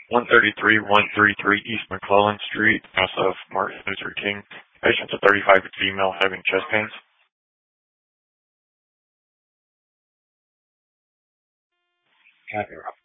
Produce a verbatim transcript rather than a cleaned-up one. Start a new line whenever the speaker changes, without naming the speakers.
one thirty-three, one thirty-three East McClellan Street, S of Martin Luther King. Patient's a thirty-five female having chest pains.
Copy, Rob.